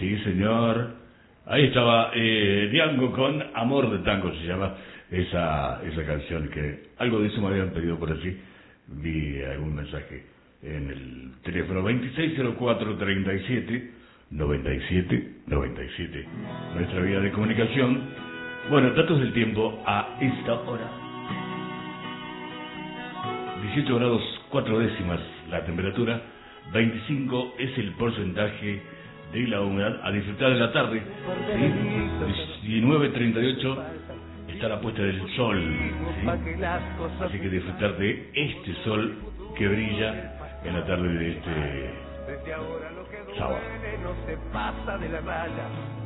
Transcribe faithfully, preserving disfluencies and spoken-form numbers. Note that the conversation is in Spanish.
Sí, señor. Ahí estaba eh, Diango con Amor de Tango, se llama esa, esa canción, que algo de eso me habían pedido por allí. Vi algún mensaje en el teléfono veintiséis cero cuatro treinta y siete noventa y siete noventa y siete, nuestra vía de comunicación. Bueno, datos del tiempo a esta hora. dieciocho grados cuatro décimas la temperatura, veinticinco es el porcentaje de la humedad. A disfrutar de la tarde, ¿sí? diecinueve treinta y ocho está la puesta del sol, ¿sí? Así que disfrutar de este sol que brilla en la tarde de este sábado.